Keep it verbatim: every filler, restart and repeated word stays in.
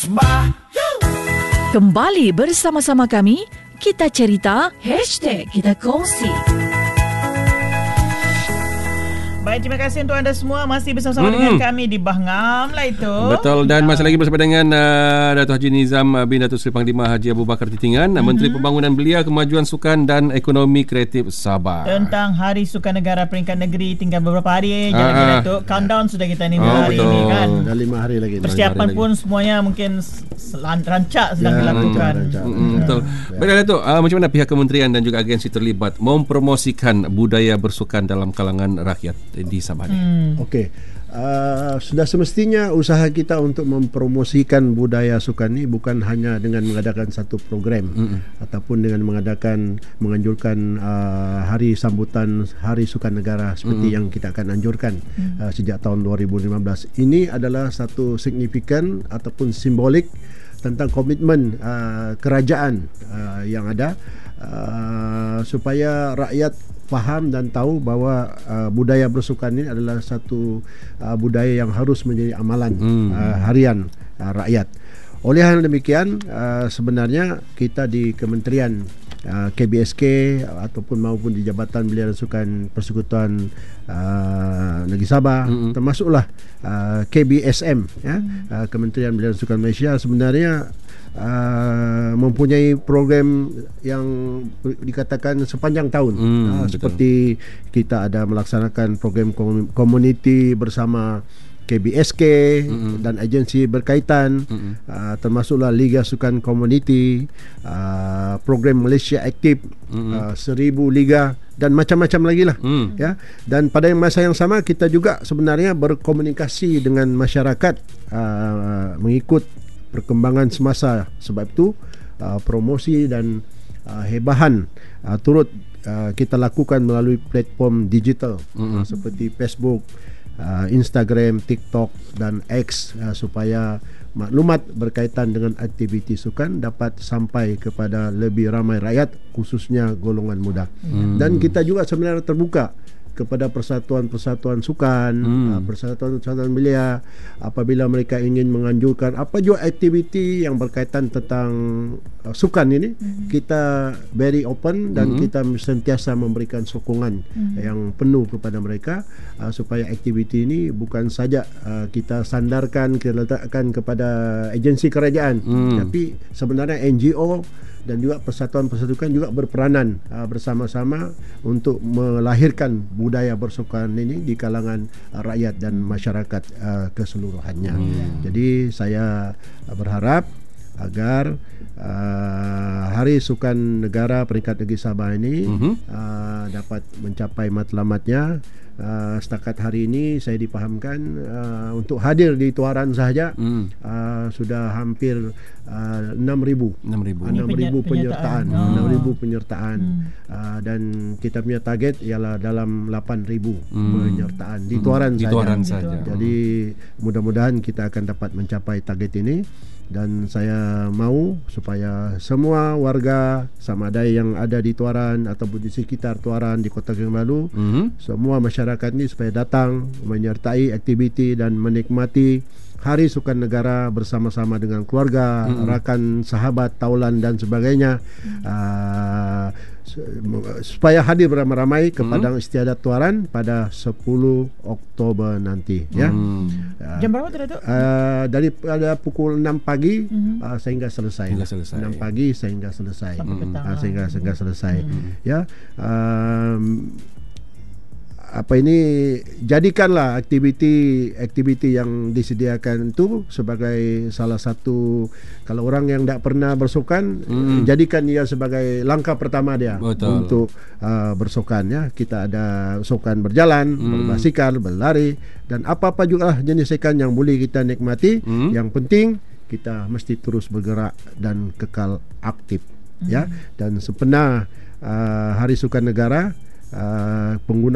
Kembali bersama-sama kami, kita cerita, hashtag kita kongsi. Baik, terima kasih untuk anda semua masih bersama-sama hmm. dengan kami di Bahngam lah itu. Betul, dan masih lagi bersama dengan uh, Datuk Haji Nizam bin Datuk Seri Panglima Haji Abu Bakar Titingan, mm-hmm. Menteri Pembangunan Belia, Kemajuan Sukan dan Ekonomi Kreatif Sabah. Tentang Hari Sukan Negara peringkat negeri, tinggal beberapa hari je lagi, ah, Datuk. Countdown sudah kita ni oh, hari betul. ni kan. Dah lima hari lagi. Persiapan hari pun lagi. semuanya mungkin rancak sedang ya, dilakukan. Rancak, rancak, Mm, rancak. betul. Ya. Baiklah Datuk, uh, macam mana pihak kementerian dan juga agensi terlibat mempromosikan budaya bersukan dalam kalangan rakyat di Sabah ni? Hmm. Okey. Uh, sudah semestinya usaha kita untuk mempromosikan budaya sukan ni bukan hanya dengan mengadakan satu program mm-hmm. ataupun dengan mengadakan menganjurkan uh, hari sambutan Hari Sukan Negara seperti mm-hmm. yang kita akan anjurkan mm-hmm. uh, sejak tahun dua ribu lima belas. Ini adalah satu signifikan ataupun simbolik tentang komitmen uh, kerajaan uh, yang ada uh, supaya rakyat faham dan tahu bahawa uh, budaya bersukan ini adalah satu uh, budaya yang harus menjadi amalan hmm. uh, harian uh, rakyat. Oleh hal demikian, uh, sebenarnya kita di Kementerian uh, K B S K ataupun maupun di Jabatan Belia dan Sukan Persekutuan uh, Negeri Sabah, hmm. termasuklah uh, K B S M, ya, hmm. uh, Kementerian Belia dan Sukan Malaysia sebenarnya Uh, mempunyai program yang dikatakan sepanjang tahun hmm, uh, seperti kita ada melaksanakan program komuniti bersama K B S K mm-hmm. dan agensi berkaitan, mm-hmm. uh, termasuklah Liga Sukan Komuniti, uh, program Malaysia Aktif, mm-hmm. uh, seribu liga dan macam-macam lagi lah, mm. ya. Dan pada masa yang sama kita juga sebenarnya berkomunikasi dengan masyarakat uh, mengikut perkembangan semasa. Sebab itu uh, promosi dan uh, hebahan uh, turut uh, kita lakukan melalui platform digital mm-hmm. uh, seperti Facebook, uh, Instagram, TikTok dan X uh, supaya maklumat berkaitan dengan aktiviti sukan dapat sampai kepada lebih ramai rakyat, khususnya golongan muda. Mm. Dan kita juga sebenarnya terbuka kepada persatuan-persatuan sukan, hmm. uh, persatuan-persatuan belia apabila mereka ingin menganjurkan apa juga aktiviti yang berkaitan tentang uh, sukan ini, hmm. kita very open dan hmm. kita sentiasa memberikan sokongan hmm. yang penuh kepada mereka uh, supaya aktiviti ini bukan saja uh, kita sandarkan, kita letakkan kepada agensi kerajaan, hmm. tapi sebenarnya N G O dan juga persatuan-persatuan juga berperanan uh, bersama-sama untuk melahirkan budaya bersukan ini di kalangan uh, rakyat dan masyarakat uh, keseluruhannya. Hmm. Jadi saya uh, berharap agar uh, Hari Sukan Negara peringkat negeri Sabah ini uh-huh. uh, dapat mencapai matlamatnya. Uh, setakat hari ini saya dipahamkan uh, untuk hadir di Tuaran sahaja hmm. uh, sudah hampir uh, enam ribu enam ribu penyertaan enam ribu penyertaan hmm. uh, dan kita punya target ialah dalam lapan ribu hmm. penyertaan di Tuaran hmm. sahaja. sahaja Jadi mudah-mudahan kita akan dapat mencapai target ini. Dan saya mahu supaya semua warga sama ada yang ada di Tuaran ataupun di sekitar Tuaran di Kota Kinabalu, mm-hmm. semua masyarakat ini supaya datang menyertai aktiviti dan menikmati Hari Sukan Negara bersama-sama dengan keluarga, mm-hmm. rakan, sahabat, taulan dan sebagainya, mm-hmm. uh, supaya hadir beramai-ramai ke Padang mm-hmm. Istiadat Tuaran pada sepuluh Oktober nanti, ya. Mm. Uh, Jam berapa tu Datuk? Uh, daripada pukul enam pagi mm-hmm. uh, sehingga selesai. Hingga selesai. enam pagi sehingga selesai. Mm-hmm. Uh, sehingga sehingga selesai. Mm-hmm. Ya. Um, apa ini jadikanlah aktiviti aktiviti yang disediakan itu sebagai salah satu, kalau orang yang tidak pernah bersukan, hmm. jadikan ia sebagai langkah pertama dia. Betul. Untuk uh, bersukan, ya. Kita ada sukan berjalan, hmm. berbasikal, berlari dan apa-apa juga jenis sukan yang boleh kita nikmati. Hmm. Yang penting kita mesti terus bergerak dan kekal aktif, hmm. ya. Dan sempena uh, Hari Sukan Negara, uh, pengguna